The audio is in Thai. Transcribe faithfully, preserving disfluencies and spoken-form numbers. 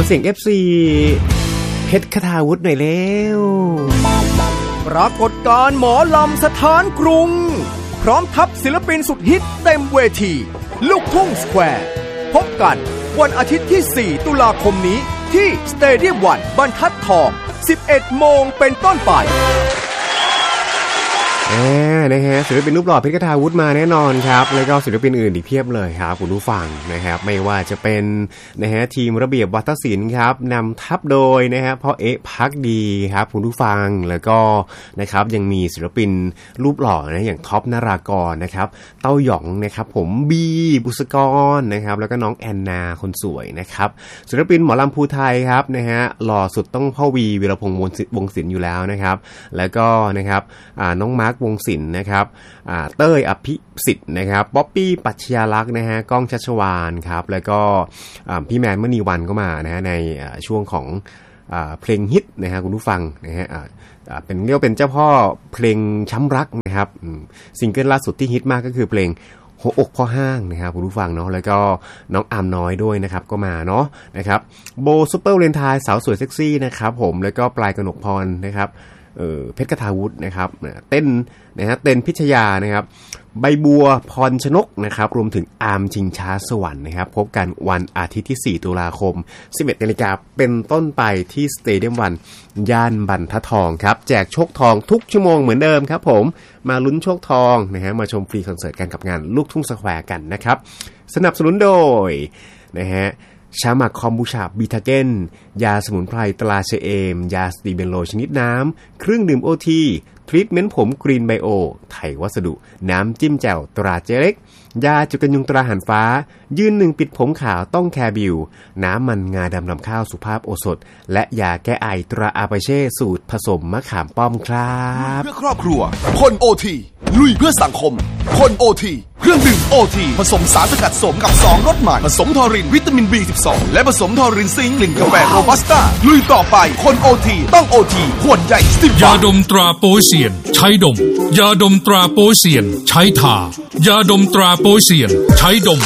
เสียง เอฟ ซี เพชรคทาวุฒิหน่อยเร็วปรากฏการณ์หมอลำสถานกรุงพร้อมทัพศิลปินสุดฮิตเต็มเวทีลูกทุ่งสแควร์พบกันวันอาทิตย์ที่สี่ตุลาคมนี้ที่สเตเดียมวันบรรทัดทอง สิบเอ็ดโมงเป็นต้นไปอ่านะฮะศิลปินรูปหล่อเพชรคทาวุฒิมาแน่นอนครับแล้วก็ศิลปินอื่นอีกเพียบเลยครับคุณผู้ฟังนะครับไม่ว่าจะเป็นนะฮะทีมระเบียบวัฒนศิลป์ครับนำทัพโดยนะฮะพ่อเอ๊ะพักดีครับคุณผู้ฟังแล้วก็นะครับยังมีศิลปินรูปหล่อนะอย่างท็อปนารากรนะครับเต้าหยองนะครับผมบีบุษกรนะครับแล้วก็น้องแอนนาคนสวยนะครับศิลปินหมอลำภูไทยครับนะฮะหล่อสุดต้องพ่อวีวีรพงษ์วงศิลป์อยู่แล้วนะครับแล้วก็นะครับอ่าน้องมาร์ควงศิลป์นะครับเต้ยอภิสิทธิ์นะครับป๊อปปี้ปัชญาลักษณ์นะฮะก้องชัชวาลครับแล้วก็พี่แมนมณีวันก็มานะฮะในช่วงของเพลงฮิตนะฮะคุณผู้ฟังนะฮะเป็นเรียกเป็นเจ้าพ่อเพลงช้ำรักนะครับซิงเกิลล่าสุดที่ฮิตมากก็คือเพลงหัวอกพ่อห้างนะครับคุณผู้ฟังเนาะแล้วก็น้องอามน้อยด้วยนะครับก็มาเนาะนะครับโบซุปเปอร์เลนไทน์สาวสวยเซ็กซี่นะครับผมแล้วก็ปลายกนกพรนะครับเออเพชรคทาวุฒินะครับเต้นนะฮะเต้นพิชยานะครับใบบัวพรชนกนะครับรวมถึงอาร์มชิงช้าสวรรค์นะครับพบกันวันอาทิตย์ที่สี่ตุลาคม สิบเอ็ดนาฬิกาเป็นต้นไปที่สเตเดียมวันย่านบรรทัดทองครับแจกโชคทองทุกชั่วโมงเหมือนเดิมครับผมมาลุ้นโชคทองนะฮะมาชมฟรีคอนเสิร์ตกันกับงานลูกทุ่งสแควร์กันนะครับสนับสนุนโดยนะฮะชาหมักคอมบูชาบีทาเกนยาสมุนไพรตราเชเอมยาสตีเบนโลชนิดน้ำเครื่องดื่มโอทีทรีทเมนต์ผมกรีนไบโอไทยวัสดุน้ำจิ้มแจ่วตราเจเล็กยาจุกันยุงตราหันฟ้ายืนหนึ่งปิดผมขาวต้องแคร์บิวน้ำมันงาดำลำข้าวสุภาพโอสถและยาแก้ไอตราอาปาเช่สูตรผสมมะขามป้อมครับเพื่อครอบครัวคนโอทีลุยเพื่อสังคมคนโอทีเครื่องดื่มโอทีผสมสารสกัดสมกับสองรสใหม่ผสมทอรินวิตามิน บี สิบสอง และผสมทอรินซิงค์กลิ่นกาแฟโรบัสต้าลุยต่อไปคนโอทีต้องโอทีขวดใหญ่สิบยาดมตราโปเซียนใช้ดมยาดมตราโปเซียนใช้ทายาดมตราโปเซียนใช้ดม